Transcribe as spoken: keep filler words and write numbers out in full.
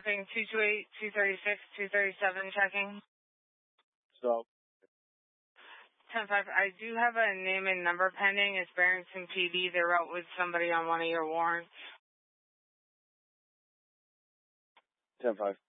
stopping two two eight, two thirty-six, two thirty-seven checking. So. ten five, I do have a name and number pending. It's Barrington P D. They're out with somebody on one of your warrants. ten five.